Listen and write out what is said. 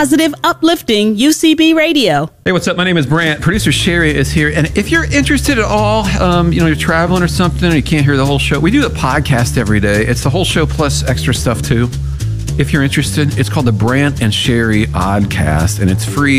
positive, uplifting UCB radio. Hey, what's up? My name is Brant. Producer Sherry is here. And if you're interested at all, you're traveling or something and you can't hear the whole show, we do a podcast every day. It's the whole show plus extra stuff too. If you're interested, it's called the Brant and Sherry Oddcast, and it's free.